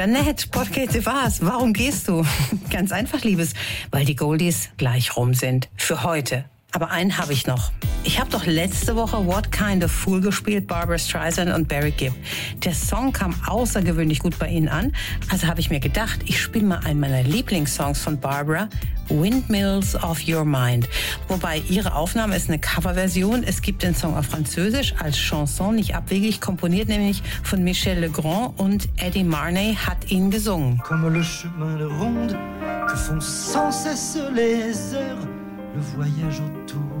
Jeanette, por qué te vas? Warum gehst du? Ganz einfach, Liebes, weil die Goldies gleich rum sind. Für heute. Aber einen habe ich noch. Ich habe doch letzte Woche What Kind of Fool gespielt, Barbra Streisand und Barry Gibb. Der Song kam außergewöhnlich gut bei Ihnen an. Also habe ich mir gedacht, ich spiele mal einen meiner Lieblingssongs von Barbra, Windmills of Your Mind. Wobei ihre Aufnahme ist eine Coverversion. Es gibt den Song auf Französisch als Chanson, nicht abwegig, komponiert nämlich von Michel Legrand und Eddie Marnay hat ihn gesungen. Comme le chemin de ronde que font sans cesse les heures, le voyage autour